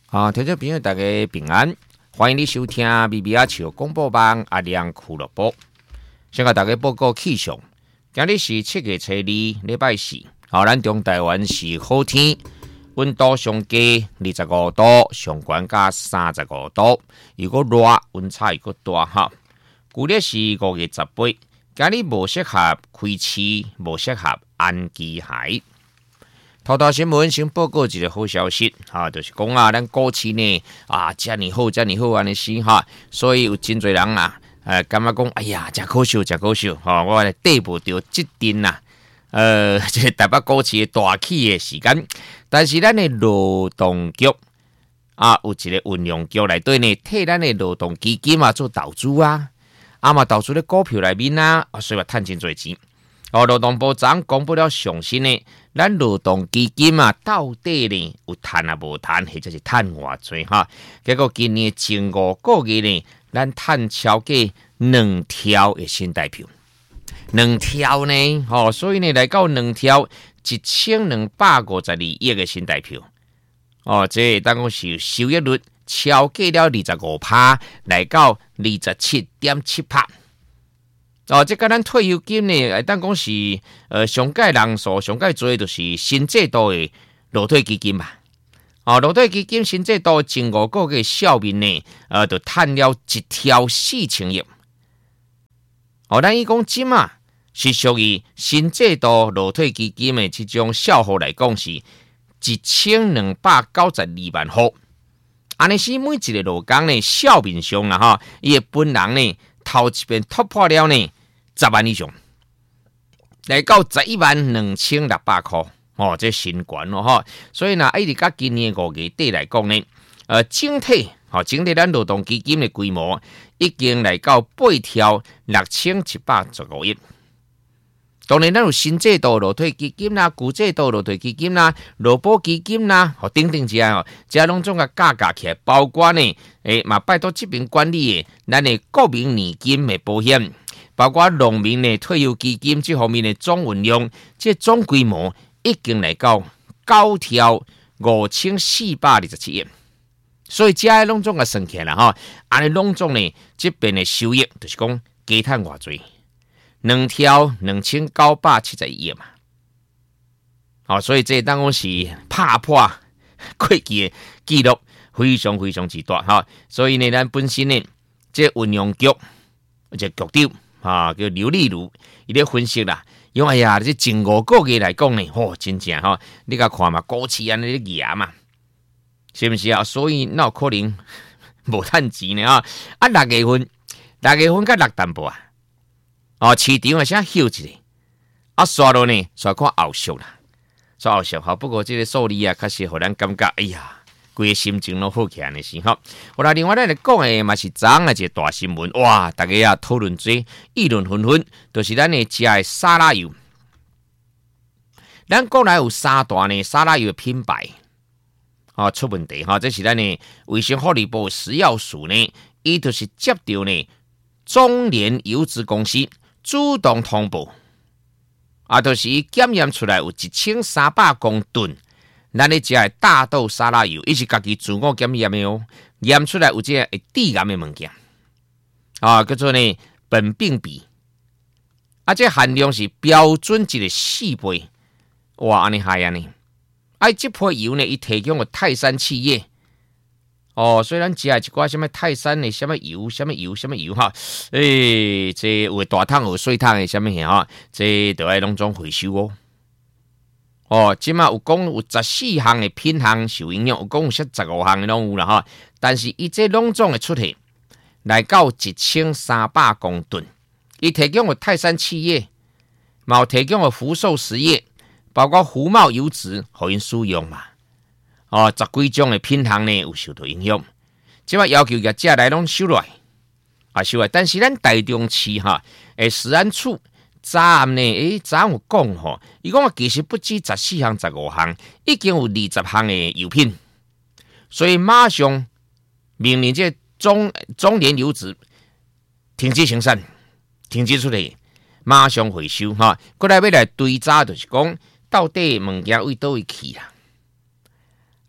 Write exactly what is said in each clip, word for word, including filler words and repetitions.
啊，听众朋友大家平安，欢迎你收听 B B R 潮广播网阿亮俱乐部。先甲大家报告气象，今日是七月初二，礼拜四。好，咱中台湾是好天，温度上低二十五度，上悬加三十五度。如果热，温差又大哈。旧历是五月十八，今日无适合开市，无适合安基海。头条新闻先报告一个好消息，哈，就是讲啊，咱股市呢啊，遮尔好，遮尔好安尼是哈，所以有真侪人啊，呃，感觉讲，哎呀，真可惜，真可惜，哈，我来对不着即阵呐，呃，即个台北股市大起的时间，但是咱的劳动局啊，有一个运用局内底呢，替咱的劳动基金啊做投资啊，啊嘛投资咧股票内面啊，啊，所以话趁真侪钱。哦，劳动部长公布了上新的，咱劳动基金啊，到底呢有赚啊无赚，或者是赚偌济哈？结果今年前五个月呢，咱赚超过两条的新台票，两条呢，哦，所以呢来到两条一千两百五十二亿的新台票，哦，这当讲是收益率超过了二十五趴，来到二十七点七趴。哦，这个咱退休金呢，当讲是呃上届人数上届做就是新制度的劳退基金吧。哦，劳退基金新制度前五个月效面呢，呃，就赚了一条四千亿。哦，咱伊讲金啊，是属于新制度劳退基金的这种效户来讲是一千两百九十二万户。安尼是每一个劳工呢，效面上啦哈，伊的本人呢，头一遍突破了呢。十万以上，来到十一万两千六百块，哦，这新悬咯哈。所以呢，一直到今年五月底来讲呢，呃，整体，哦，整体咱劳动基金的规模已经来到八条六千七百十五亿。当然，咱有新制度劳退基金啦、旧制度劳退基金啦、劳保基金啦，哦，等等这样哦，这拢总个加加起来，包括呢，诶，嘛拜托这边管理的咱的国民年金的保险。包括农民的退休基金这方面的总运用，这总规模已经来到九条五千四百二十七亿，所以这些拢总个算起来哈，安尼拢总呢这边的收益就是讲加赚偌济，两条两千九百七十一亿嘛，好，所以这当讲是打破过去的记录，非常非常之大哈，所以呢，咱本身呢这运用局这局长。啊，叫刘丽如，伊咧分析啦，因为哎呀，这前五个月来讲呢，吼、哦，真正吼，你甲看嘛，股市安尼咧压嘛，是不是啊？所以哪有可能无趁钱呢啊？啊，六月份，六月份甲六淡薄啊，哦，市场啊先休一下，啊，刷落呢，刷看后续啦，刷后续好，不过这个数字啊，确实互咱感觉，哎呀。规个心情都好起来的时候，我来另外咱来讲的嘛是昨啊一个大新闻，哇！大家啊讨论多，议论纷纷，就是咱的食的沙拉油。咱国内有三大呢沙拉油的品牌，啊出问题哈，这是咱的卫生福利部食药署呢，伊就是接到呢中联油脂公司主动通报，啊，就是伊检验出来有一千三百公吨。咱咧食的大豆沙拉油，伊是家己自我检验的哦，验出来有这个会致癌的物件，啊，叫做呢苯并芘，啊，这含量是标准级的四倍，哇，安尼害安尼，啊，这批油呢，伊提供了泰山企业，哦，虽然食一寡什么泰山的什么油、什么油、什么油哈，诶、欸，这有大桶有小桶的什么哈，这都要拢总回收哦。哦，即马有讲有十四项的品项受影响，有讲有十五项的拢有啦哈。但是伊这拢总的出现来到一千三百公吨，伊提供了泰山企业，嘛有提供了福寿实业，包括福茂油脂，互因使用嘛。哦，十几种的品项呢有受到影响，即马要求业者来拢收来，啊收来。但是咱台中市哈，诶，食安处。早暗呢？诶，早暗有讲吼，伊讲其实不止十四项、十五项，已经有二十项的油品，所以马上命令这中中联油脂停止生产，停止出来，马上回收哈。过来要来追查，就是讲到底物件为倒位去啦。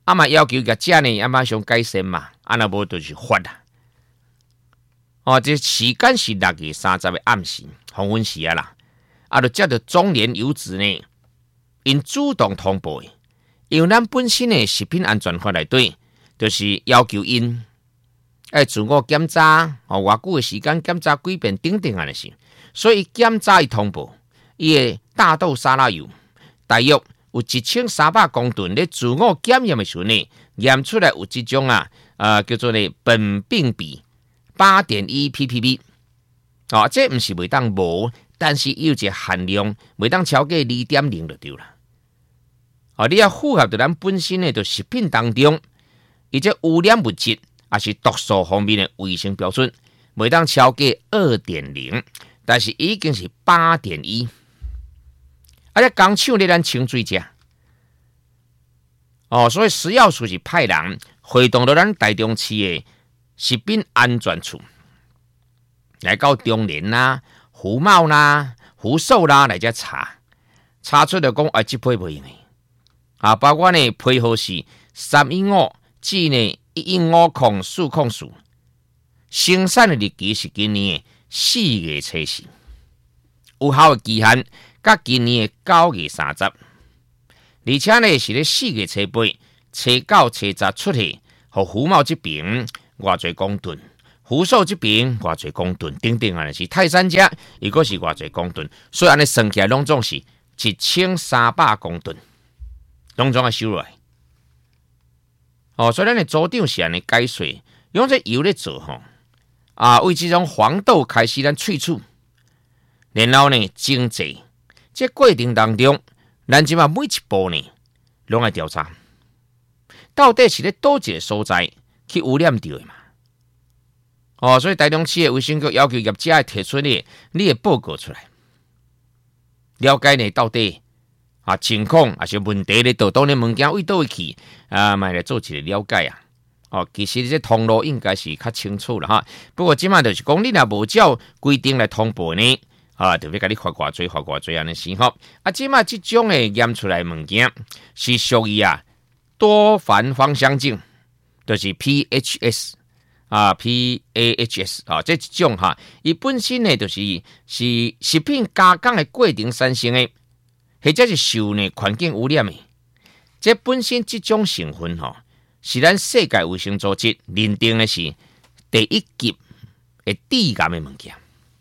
啊嘛要求个食呢，啊马上改善嘛，啊那无就是罚啦。哦，这时间是六月三十的暗时，黄昏时啊啦，啊，就接到中联邮资呢，因主动通报的，因为咱本身的食品安全法内底，就是要求因要自我检查，哦，偌久的时间检查几遍等等啊的事，所以检查伊通报，伊的大豆沙拉油大约有一千三百公吨咧自我检验的时候呢，验出来有这种啊，呃，叫做呢苯并芘。八点一 ppb， 哦，这不是袂当无，但是有一个含量袂当超过二点零就对了。哦，你要符合到咱本身的食品当中，伊这污染物质也是毒素方面的卫生标准，袂当超过二点零，但是已经是八点一。而且工厂咧咱清水食，哦，所以食药署是派人回动到咱台中市的。食品安全处来到中联啦、福茂啦、福寿啦来遮查，查出来讲啊，这批不用的啊，包括呢配合是三一五至呢一一五控四控数，生产的日期是今年的四月初四，有效的期限甲今年的九月三十，而且呢是咧四月初八、初九、初十出去，和福茂这边。偌侪公吨，福寿这边偌侪公吨，等等啊，是泰山家，如果是偌侪公吨，所以安尼算起来拢总是一千三百公吨，拢总要收落来。哦，所以咱的组长是安尼解说，用这油咧做吼，啊，为这种黄豆开始咱萃取，然后呢精制，这过程当中，咱即嘛每一步呢，拢要调查，到底是咧倒一个所在。去污染掉的嘛，哦，所以台中市的卫生局要求业者提出呢，你的报告出来，了解呢到底啊情况还是问题咧，倒倒呢物件为倒去啊，买来做一个了解啊。哦，其实这通路应该是较清楚了哈。不过今嘛就是讲，你若无照规定来通报呢，啊，就要甲你罚偌济罚偌济安尼先吼。啊，今嘛这种的验出来物件是属于啊多环芳香烃。就是 P H S 啊 ，P A H S 啊，这一种哈，伊本身呢就是是食品加工的过程产生的，或者是受呢环境污染的。这本身这种成分哈，是咱世界卫生组织认定的是第一级的致癌的物件。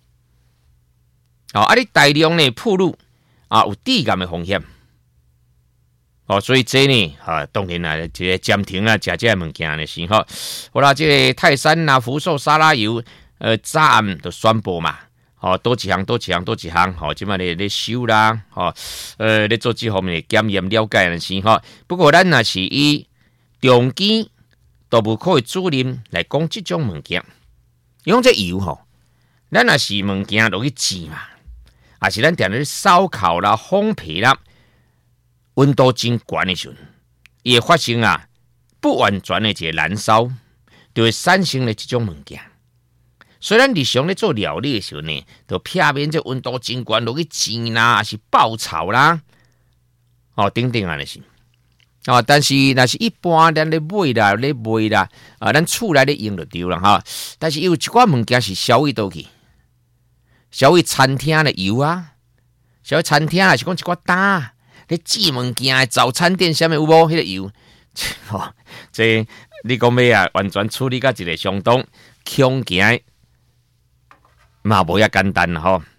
哦，啊，你大量呢暴露啊，有致癌的风险。哦，所以这呢，啊，当然啦，这个暂停啊，食这物件的时候，好啦，这个泰山啦、福寿沙拉油，呃，早暗就宣布嘛，哦，多一项，多一项，多一项，哦，即摆咧咧收啦，哦，呃，咧做这方面的检验了解的时候，不过咱若是以中基动物科的主任来讲这种物件，用这油吼，咱若是物件落去煮嘛，还是咱定咧烧烤啦、烘焙啦。温度真高的时候，也发生啊不完全的一个燃烧，就会产生了这种物件。虽然日常咧做料理的时候呢，就避免这温度真高落去煎啦，还是爆炒啦，哦，等等啊那是。哦，但是那是一般咱咧买啦、咧卖啦，啊，咱厝内咧用就对啦哈。但是有一寡物件是烧去倒去，烧去餐厅的油啊，烧去餐厅啊是讲一寡蛋。咧煮物件的早餐店下面有无迄个油？哦，这你讲要啊，完全处理到一个相当强劲，嘛无遐简单吼。